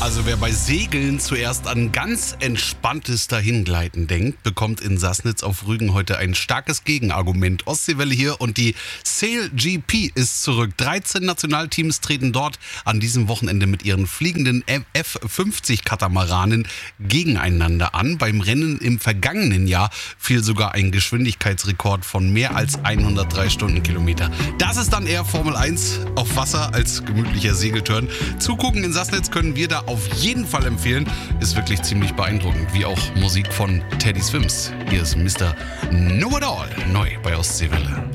Also wer bei Segeln zuerst an ganz entspanntes Dahingleiten denkt, bekommt in Sassnitz auf Rügen heute ein starkes Gegenargument. Ostseewelle hier und die Sail GP ist zurück. 13 Nationalteams treten dort an diesem Wochenende mit ihren fliegenden F50-Katamaranen gegeneinander an. Beim Rennen im vergangenen Jahr fiel sogar ein Geschwindigkeitsrekord von mehr als 103 Stundenkilometer. Das ist dann eher Formel 1 auf Wasser als gemütlicher Segeltörn. Zugucken in Sassnitz können wir da auf jeden Fall empfehlen. Ist wirklich ziemlich beeindruckend, wie auch Musik von Teddy Swims. Hier ist Mr. Know It All, neu bei Ostseewelle.